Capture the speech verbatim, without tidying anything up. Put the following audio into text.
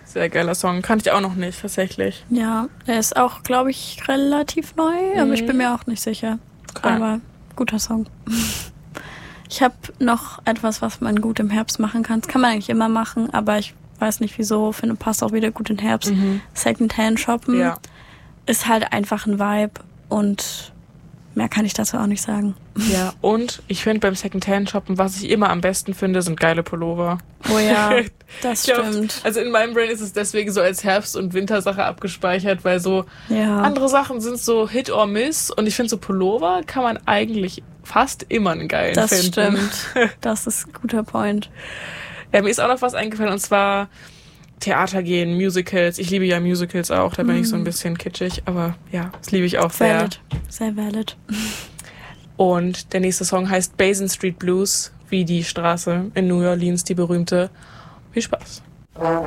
Sehr geiler Song. Kannte ich auch noch nicht, tatsächlich. Ja, der ist auch, glaube ich, relativ neu, mhm. aber ich bin mir auch nicht sicher. Okay. Aber guter Song. Ich habe noch etwas, was man gut im Herbst machen kann. Das kann man eigentlich immer machen, aber ich weiß nicht wieso. Finde, passt auch wieder gut in den Herbst. Mhm. Secondhand shoppen ja. ist halt einfach ein Vibe und mehr kann ich dazu auch nicht sagen. Ja, und ich finde beim Secondhand-Shoppen, was ich immer am besten finde, sind geile Pullover. Oh ja, das glaub, stimmt. Also in meinem Brain ist es deswegen so als Herbst- und Wintersache abgespeichert, weil so ja. andere Sachen sind so Hit or Miss und ich finde so Pullover kann man eigentlich fast immer einen geilen das finden. Das stimmt, das ist ein guter Point. Ja, mir ist auch noch was eingefallen und zwar Theater gehen, Musicals. Ich liebe ja Musicals auch, da bin mm. ich so ein bisschen kitschig, aber ja, das liebe ich auch sehr. Valid, sehr valid. Und der nächste Song heißt Basin Street Blues, wie die Straße in New Orleans, die berühmte. Viel Spaß.